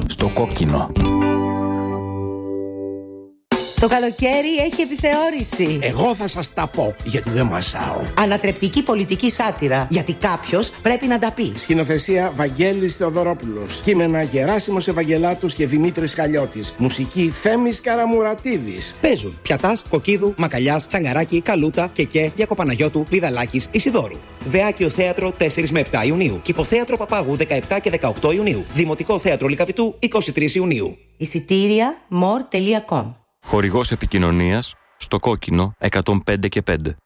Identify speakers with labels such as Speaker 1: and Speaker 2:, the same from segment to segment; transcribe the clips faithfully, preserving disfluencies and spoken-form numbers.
Speaker 1: Στο κόκκινο.
Speaker 2: Το καλοκαίρι έχει επιθεώρηση.
Speaker 3: Εγώ θα σας τα πω, γιατί δεν μασάω.
Speaker 2: Ανατρεπτική πολιτική σάτυρα, γιατί κάποιος πρέπει να τα πει.
Speaker 3: Σκηνοθεσία Βαγγέλης Θεοδωρόπουλος. Κείμενα Γεράσιμος Ευαγγελάτους και Δημήτρης Χαλιώτης. Μουσική Θέμης Καραμουρατίδης.
Speaker 4: Παίζουν Πιατάς, Κοκκίδου, Μακαλιάς, Τσαγκαράκη, Καλούτα, Κεκέ, Διακοπαναγιώτου, Βιδαλάκης, Ισιδώρου. Δεάκιο Θέατρο τέσσερα με επτά Ιουνίου. Κηποθέατρο Παπάγου δεκαεπτά και δεκαοκτώ Ιουνίου. Δημοτικό Θέατρο Λυκαβητού είκοσι τρεις Ιουνίου.
Speaker 2: Εισιτήρια μορ τελεία κομ.
Speaker 1: Χορηγός επικοινωνίας στο κόκκινο εκατόν πέντε και πέντε.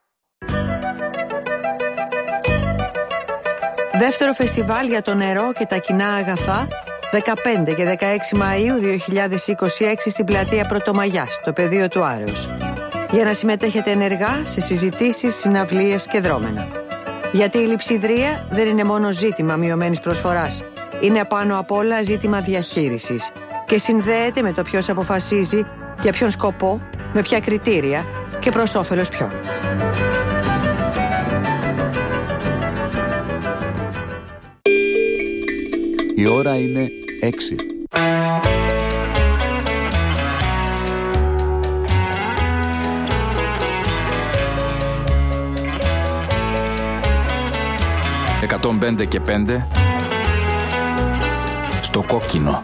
Speaker 5: Δεύτερο φεστιβάλ για το νερό και τα κοινά αγαθά, δεκαπέντε και δεκαέξι Μαΐου δύο χιλιάδες είκοσι έξι στην πλατεία Πρωτομαγιάς, στο πεδίο του Άρεως. Για να συμμετέχετε ενεργά σε συζητήσεις, συναυλίες και δρόμενα. Γιατί η λειψιδρία δεν είναι μόνο ζήτημα μειωμένης προσφοράς. Είναι πάνω απ' όλα ζήτημα διαχείρισης και συνδέεται με το ποιος αποφασίζει για ποιον σκοπό, με ποια κριτήρια και προς όφελος ποιον.
Speaker 1: Η ώρα είναι έξι. εκατόν πέντε και πέντε στο κόκκινο.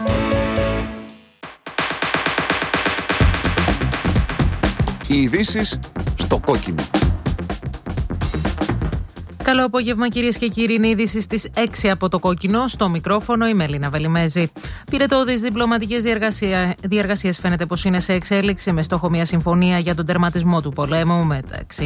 Speaker 1: Οι ειδήσεις στο κόκκινο.
Speaker 6: Καλό απόγευμα, κυρίες και κύριοι. Είναι είδηση στις έξι από το κόκκινο. Στο μικρόφωνο η Μελίνα Βελιμέζη. Πυρετώδεις διπλωματικές διεργασίες φαίνεται πως είναι σε εξέλιξη, με στόχο μια συμφωνία για τον τερματισμό του πολέμου μεταξύ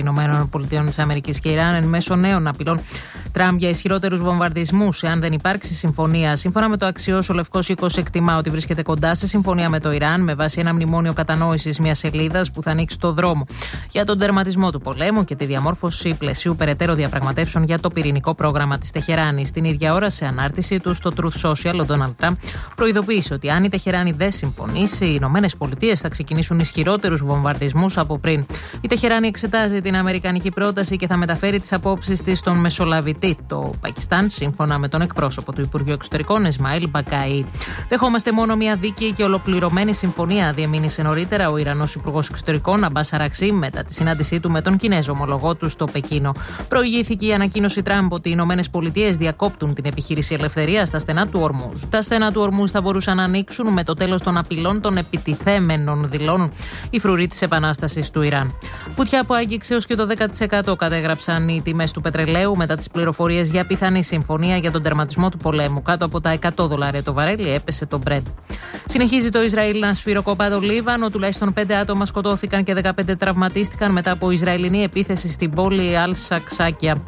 Speaker 6: ΗΠΑ και Ιράν εν μέσω νέων απειλών Τραμπ για ισχυρότερους βομβαρδισμούς, εάν δεν υπάρξει συμφωνία. Σύμφωνα με το Αξιός, ο Λευκός Οίκος εκτιμά ότι βρίσκεται κοντά σε συμφωνία με το Ιράν, με βάση ένα μνημόνιο κατανόησης μιας σελίδας που θα ανοίξει το δρόμο για τον τερματισμό του πολέμου και τη διαμόρφωση πλαισίου περαιτέρω διαπραγματεύσεων για το πυρηνικό πρόγραμμα της Τεχεράνης. Την ίδια ώρα, σε ανάρτηση του στο Truth Social, ο Ντόναλντ Τραμπ προειδοποίησε ότι αν η Τεχεράνη δεν συμφωνήσει, οι Ηνωμένες Πολιτείες θα ξεκινήσουν ισχυρότερους βομβαρδισμούς από πριν. Η Τεχεράνη εξετάζει την αμερικανική πρόταση και θα μεταφέρει τις απόψεις της στον μεσολαβητή, το Πακιστάν, σύμφωνα με τον εκπρόσωπο του Υπουργείου Εξωτερικών, Εσμαήλ Μπακαή. Δεχόμαστε μόνο μια δίκαιη και ολοκληρωμένη συμφωνία, διεμήνυσε νωρίτερα ο Ιρανός Υπουργός Εξωτερικών, Αμπάς Αραξί, μετά τη συνάντησή του με τον Κινέζο ομολογό του στο Πεκίνο. Προηγήθηκε η ανακοίνωση Τραμπ ότι οι Ηνωμένες Πολιτείες διακόπτουν την επιχείρηση ελευθερίας στα στενά του Ορμούζ. Τα στενά του Ορμούζ θα μπορούσαν να ανοίξουν με το τέλος των απειλών των επιτιθέμενων, δηλώνουν οι φρουροί της επανάστασης του Ιράν. Φωτιά που άγγιξε έως και το δέκα τοις εκατό κατέγραψαν οι τιμές του πετρελαίου μετά τις πληροφορίες για πιθανή συμφωνία για τον τερματισμό του πολέμου. Κάτω από τα εκατό δολάρια το βαρέλι έπεσε το Brent. Συνεχίζει το Ισραήλ να σφυροκοπά το Λίβανο. Τουλάχιστον πέντε άτομα σκοτώθηκαν και δεκαπέντε τραυματίστηκαν μετά από Ισραηλινή επίθεση στην πόλη Αλ-Σαξάκια.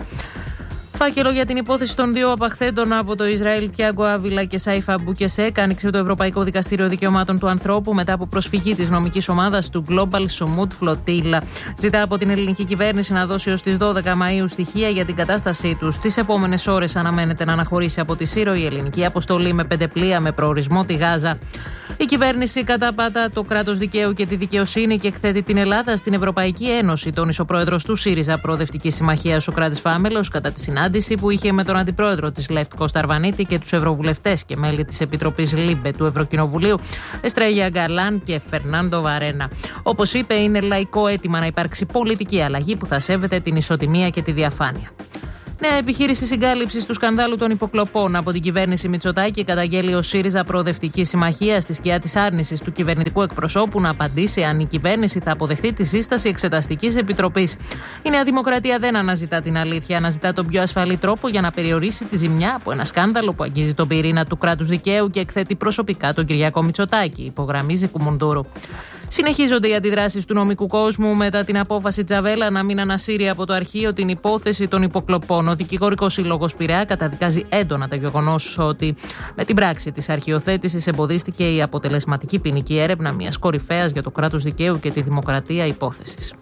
Speaker 6: Φάκελο για την υπόθεση των δύο απαχθέντων από το Ισραήλ, Τιάγκο Άβιλα και Σάιφα Μπουκεσέκ, άνοιξε το Ευρωπαϊκό Δικαστήριο Δικαιωμάτων του Ανθρώπου μετά από προσφυγή της νομικής ομάδας του Global Sumut Flotilla. Ζητά από την ελληνική κυβέρνηση να δώσει ως τις δώδεκα Μαΐου στοιχεία για την κατάστασή τους. Τις επόμενες ώρες αναμένεται να αναχωρήσει από τη Σύρο η ελληνική αποστολή με πέντε πλοία με προορισμό τη Γάζα. Η κυβέρνηση καταπάτα το κράτος δικαίου και τη δικαιοσύνη και εκθέτει την Ελλάδα στην Ευρωπαϊκή Ένωση, τόνισε ο πρόεδρος του ΣΥΡΙΖΑ Προοδευτική Συμμαχία Σωκράτης Φάμελος κατά τη συνάντηση που είχε με τον αντιπρόεδρο της ΛΕΦΤ Κώστα Αρβανίτη και τους ευρωβουλευτές και μέλη της Επιτροπής ΛΥΜΠΕ του Ευρωκοινοβουλίου Εστρέγια Γκαλάν και Φερνάντο Βαρένα. Όπως είπε, είναι λαϊκό αίτημα να υπάρξει πολιτική αλλαγή που θα σέβεται την ισοτιμία και τη διαφάνεια. Νέα επιχείρηση συγκάλυψης του σκανδάλου των υποκλοπών από την κυβέρνηση Μητσοτάκη καταγγέλει ο ΣΥΡΙΖΑ Προοδευτική Συμμαχία στη σκιά της άρνησης του κυβερνητικού εκπροσώπου να απαντήσει αν η κυβέρνηση θα αποδεχτεί τη σύσταση εξεταστικής επιτροπής. Η Νέα Δημοκρατία δεν αναζητά την αλήθεια, αναζητά τον πιο ασφαλή τρόπο για να περιορίσει τη ζημιά από ένα σκάνδαλο που αγγίζει τον πυρήνα του κράτους δικαίου και εκθέτει προσωπικά τον Κυριάκο Μητσοτάκη, υπογραμμίζει Κουμουντούρου. Συνεχίζονται οι αντιδράσεις του νομικού κόσμου μετά την απόφαση Τζαβέλα να μην ανασύρει από το αρχείο την υπόθεση των υποκλοπών. Ο Δικηγορικός Σύλλογος Πειραιά καταδικάζει έντονα το γεγονός ότι με την πράξη της αρχιοθέτησης εμποδίστηκε η αποτελεσματική ποινική έρευνα μιας κορυφαίας για το κράτος δικαίου και τη δημοκρατία υπόθεσης.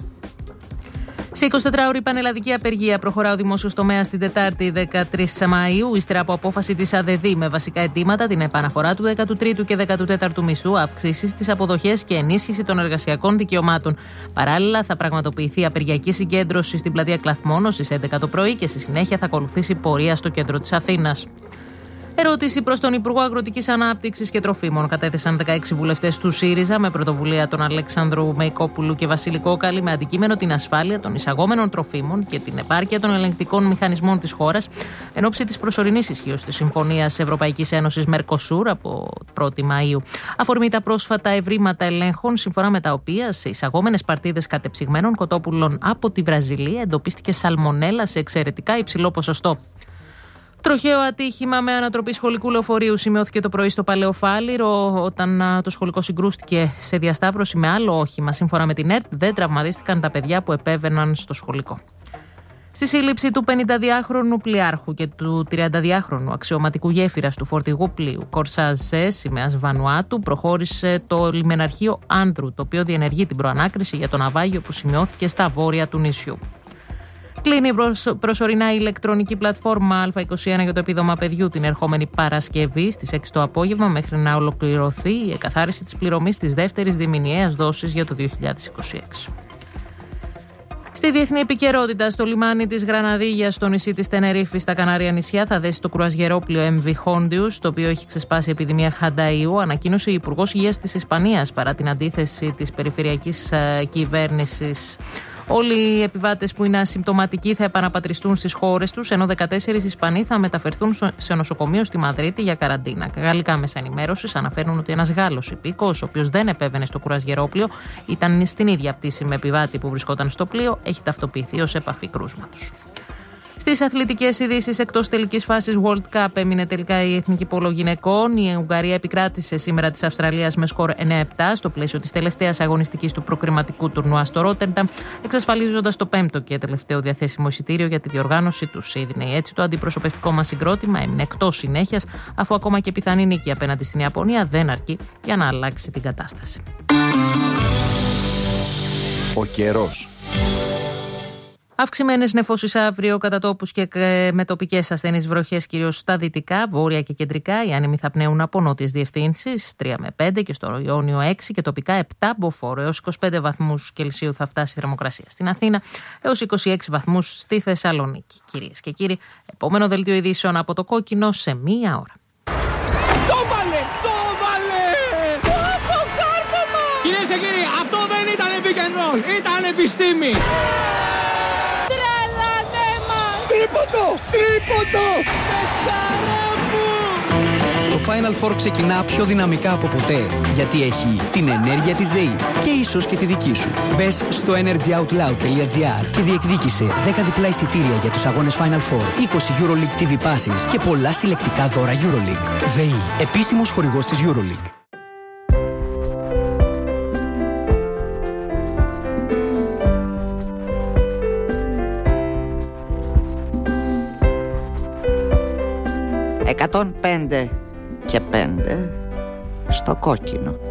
Speaker 6: Σε εικοσιτετράωρη πανελλαδική απεργία προχωρά ο δημόσιος τομέας την Τετάρτη δεκατρείς Μαΐου, ύστερα από απόφαση της ΑΔΕΔ με βασικά αιτήματα την επαναφορά του δέκατου τρίτου και δέκατου τέταρτου μισθού, αυξήσεις στις αποδοχές και ενίσχυση των εργασιακών δικαιωμάτων. Παράλληλα, θα πραγματοποιηθεί απεργιακή συγκέντρωση στην πλατεία Κλαθμόνο στις έντεκα το πρωί και στη συνέχεια θα ακολουθήσει πορεία στο κέντρο της Αθήνας. Ερώτηση προς τον Υπουργό Αγροτικής Ανάπτυξης και Τροφίμων κατέθεσαν δεκαέξι βουλευτές του ΣΥΡΙΖΑ με πρωτοβουλία των Αλέξανδρου Μεϊκόπουλου και Βασίλη Κόκαλη με αντικείμενο την ασφάλεια των εισαγόμενων τροφίμων και την επάρκεια των ελεγκτικών μηχανισμών της χώρας εν ώψη της προσωρινής ισχύως της Συμφωνίας Ευρωπαϊκής Ένωσης Μερκοσούρ από πρώτη Μαΐου. Αφορμή τα πρόσφατα ευρήματα ελέγχων, σύμφωνα με τα οποία σε εισαγόμενες παρτίδες κατεψυγμένων κοτόπουλων από τη Βραζιλία εντοπίστηκε σαλμονέλα σε εξαιρετικά υψηλό ποσοστό. Τροχαίο ατύχημα με ανατροπή σχολικού λεωφορείου σημειώθηκε το πρωί στο Παλαιοφάλιρο όταν το σχολικό συγκρούστηκε σε διασταύρωση με άλλο όχημα. Σύμφωνα με την ΕΡΤ, δεν τραυματίστηκαν τα παιδιά που επέβαιναν στο σχολικό. Στη σύλληψη του πενηνταδυάχρονου πλοιάρχου και του τριανταδυάχρονου αξιωματικού γέφυρας του φορτηγού πλοίου Κορσάζε σημαίας Βανουάτου προχώρησε το λιμεναρχείο Άνδρου, το οποίο διενεργεί την προανάκριση για το ναυάγιο που σημειώθηκε στα βόρεια του νησιού. Κλείνει προσωρινά η ηλεκτρονική πλατφόρμα Α είκοσι ένα για το επίδομα παιδιού την ερχόμενη Παρασκευή στις έξι το απόγευμα μέχρι να ολοκληρωθεί η εκαθάριση της πληρωμής της δεύτερης διμηνιαίας δόσης για το δύο χιλιάδες είκοσι έξι. Στη διεθνή επικαιρότητα, στο λιμάνι της Γραναδίγιας, στο νησί της Τενερίφη, στα Κανάρια νησιά, θα δέσει το κρουαζιερόπλοιο εμ βι Hondius, το οποίο έχει ξεσπάσει επιδημία χανταΐου, ανακοίνωσε η Υπουργός Υγείας της Ισπανίας παρά την αντίθεση της περιφερειακής κυβέρνησης. Όλοι οι επιβάτες που είναι ασυμπτωματικοί θα επαναπατριστούν στις χώρες τους, ενώ δεκατέσσερις Ισπανοί θα μεταφερθούν σε νοσοκομείο στη Μαδρίτη για καραντίνα. Γαλλικά μέσα ενημέρωσης αναφέρουν ότι ένας Γάλλος υπήκοος, ο οποίος δεν επέβαινε στο κρουαζιερόπλοιο, ήταν στην ίδια πτήση με επιβάτη που βρισκόταν στο πλοίο, έχει ταυτοποιηθεί ως επαφή κρούσματος. Στις αθλητικές ειδήσεις, εκτός τελικής φάσης World Cup έμεινε τελικά η εθνική πόλο γυναικών. Η Ουγγαρία επικράτησε σήμερα της Αυστραλίας με σκορ εννέα επτά στο πλαίσιο της τελευταίας αγωνιστικής του προκριματικού τουρνουά στο Ρότερνταμ, εξασφαλίζοντας το πέμπτο και τελευταίο διαθέσιμο εισιτήριο για τη διοργάνωση του Σίδνεϊ. Έτσι, το αντιπροσωπευτικό μας συγκρότημα έμεινε εκτός συνέχειας, αφού ακόμα και πιθανή νίκη απέναντι στην Ιαπωνία δεν αρκεί για να αλλάξει την κατάσταση.
Speaker 1: Ο καιρός.
Speaker 6: Αυξημένες νεφώσεις αύριο κατά τόπους και με τοπικές ασθενείς βροχές κυρίως στα δυτικά, βόρεια και κεντρικά. Οι άνεμοι θα πνέουν από νότιες διευθύνσεις τρία με πέντε και στο Ιόνιο έξι και τοπικά επτά μποφόρ. Έως είκοσι πέντε βαθμούς Κελσίου θα φτάσει η θερμοκρασία στην Αθήνα, έως είκοσι έξι βαθμούς στη Θεσσαλονίκη. Κυρίες και κύριοι, επόμενο δελτίο ειδήσεων από το Κόκκινο σε μία ώρα.
Speaker 7: Το βάλε! Το βάλε! Το κάρφωμα! Κυρίες και κύριοι, αυτό δεν ήταν pick and roll, ήταν επιστήμη! Τρίποντο! Τρίποντο! Πεθάρα μου!
Speaker 8: Το Final Four ξεκινά πιο δυναμικά από ποτέ, γιατί έχει την ενέργεια της ΔΕΗ και ίσως και τη δική σου. Μπες στο energyoutloud τελεία gr και διεκδίκησε δέκα διπλά εισιτήρια για τους αγώνες Final Four, είκοσι EuroLeague τι βι Passes και πολλά συλλεκτικά δώρα EuroLeague. ΔΕΗ, επίσημος χορηγός της EuroLeague.
Speaker 2: εκατόν πέντε και πέντε στο Κόκκινο.